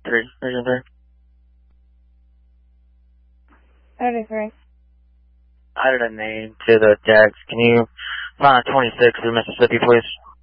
3, Region 3. Item 3. Added a name to the text. Can you find 26 in Mississippi, please?